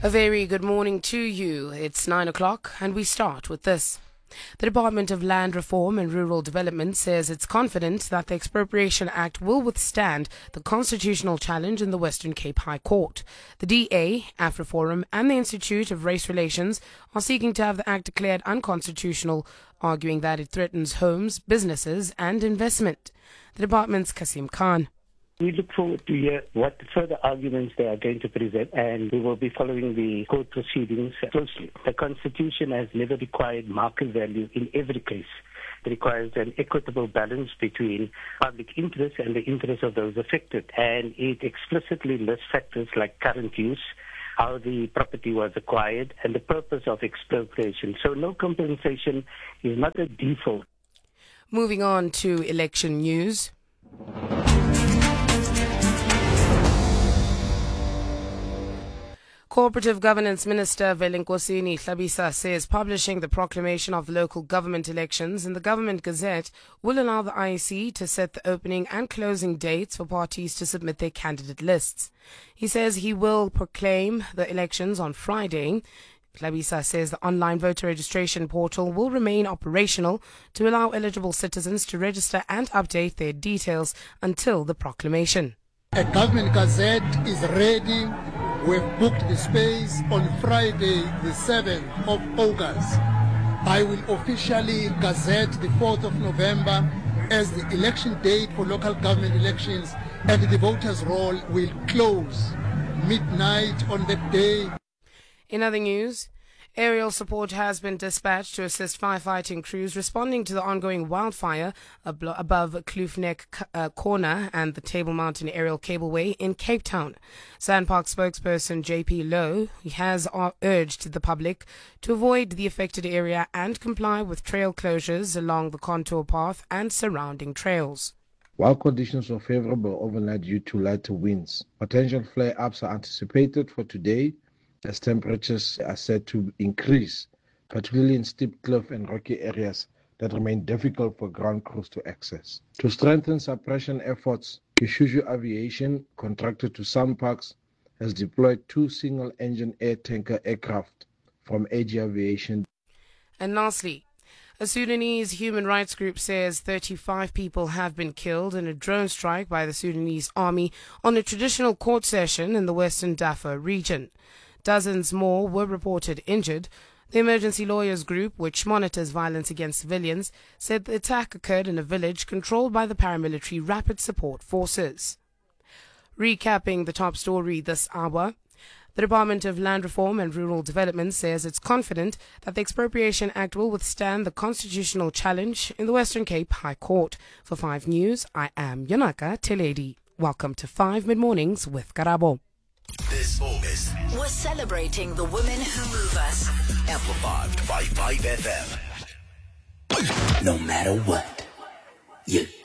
A very good morning to you. It's 9 o'clock and we start with this. The Department of Land Reform and Rural Development says it's confident that the Expropriation Act will withstand the constitutional challenge in the Western Cape High Court. The DA, AfriForum and the Institute of Race Relations are seeking to have the act declared unconstitutional, arguing that it threatens homes, businesses and investment. The department's Kasim Khan. We look forward to hear what further arguments they are going to present, and we will be following the court proceedings closely. The Constitution has never required market value in every case. It requires an equitable balance between public interest and the interest of those affected, and it explicitly lists factors like current use, how the property was acquired, and the purpose of expropriation. So no compensation is not a default. Moving on to election news. Cooperative Governance Minister Velenkosini Hlabisa says publishing the proclamation of the local government elections in the Government Gazette will allow the IEC to set the opening and closing dates for parties to submit their candidate lists. He says he will proclaim the elections on Friday. Hlabisa says the online voter registration portal will remain operational to allow eligible citizens to register and update their details until the proclamation. A Government Gazette is ready. We've booked the space on Friday, the 7th of August. I will officially gazette the 4th of November as the election date for local government elections, and the voters' roll will close midnight on that day. In other news, aerial support has been dispatched to assist firefighting crews responding to the ongoing wildfire above Kloofneck Corner and the Table Mountain Aerial Cableway in Cape Town. Sandpark spokesperson JP Lowe has urged the public to avoid the affected area and comply with trail closures along the contour path and surrounding trails. While conditions were favorable overnight due to lighter winds, potential flare-ups are anticipated for today, as temperatures are said to increase, particularly in steep cliff and rocky areas that remain difficult for ground crews to access. To strengthen suppression efforts, Isuzu Aviation, contracted to Sandparks, has deployed 2 single-engine air tanker aircraft from AG Aviation. And lastly, a Sudanese human rights group says 35 people have been killed in a drone strike by the Sudanese army on a traditional court session in the Western Darfur region. Dozens more were reported injured. The emergency lawyers group, which monitors violence against civilians, said the attack occurred in a village controlled by the paramilitary Rapid Support Forces. Recapping the top story this hour, the Department of Land Reform and Rural Development says it's confident that the Expropriation Act will withstand the constitutional challenge in the Western Cape High Court. For 5 News, I am Yanaka Teledi. Welcome to 5 Mid-Mornings with Karabo. This August, we're celebrating the women who move us. amplified by 5FM. No matter what, you